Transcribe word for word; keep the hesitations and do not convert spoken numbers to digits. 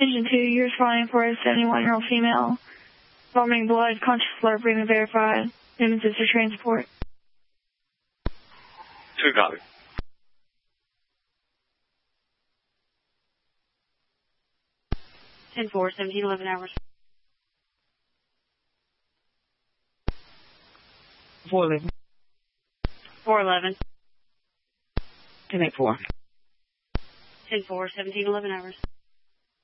Engine two, you're responding for a seventy-one-year-old female. Vomiting blood, conscious alert, breathing verified. Images for transport. Two copy. ten four, seventeen eleven hours. four eleven. four eleven. ten eight four. ten four, seventeen eleven hours.